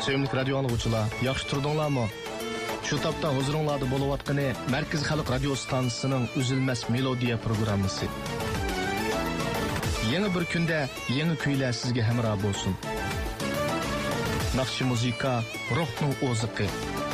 Sevimli radio anlıqçılar, yaxşı turdinglarmı? Şu tapda huzuringlarda bo'layotgani Markaz Xalq radio stansiyasining uzilmas melodiya programmasi. Yangi bir kunda yangi kuylar sizga hamroh bo'lsin. Naqshi muzika ruhning o'ziqi.